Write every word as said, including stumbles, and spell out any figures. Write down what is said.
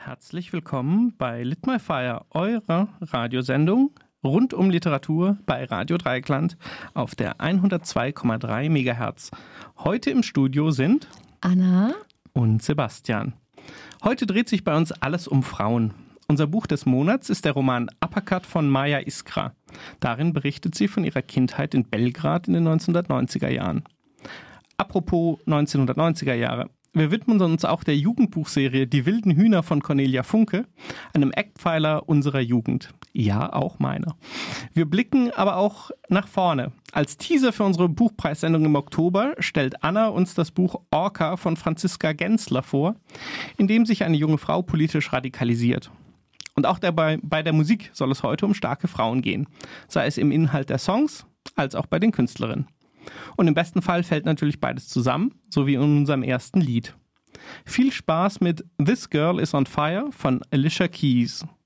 Herzlich willkommen bei Lit My Fire, eurer Radiosendung rund um Literatur bei Radio Dreieckland auf der hundertzwei Komma drei Megahertz. Heute im Studio sind Anna und Sebastian. Heute dreht sich bei uns alles um Frauen. Unser Buch des Monats ist der Roman Uppercut von Maja Iskra. Darin berichtet sie von ihrer Kindheit in Belgrad in den neunzehnhundertneunziger Jahren. Apropos neunzehnhundertneunziger Jahre. Wir widmen uns auch der Jugendbuchserie Die wilden Hühner von Cornelia Funke, einem Eckpfeiler unserer Jugend. Ja, auch meiner. Wir blicken aber auch nach vorne. Als Teaser für unsere Buchpreissendung im Oktober stellt Anna uns das Buch Orca von Franziska Gensler vor, in dem sich eine junge Frau politisch radikalisiert. Und auch dabei, bei der Musik soll es heute um starke Frauen gehen, sei es im Inhalt der Songs als auch bei den Künstlerinnen. Und im besten Fall fällt natürlich beides zusammen, so wie in unserem ersten Lied. Viel Spaß mit This Girl is on Fire von Alicia Keys.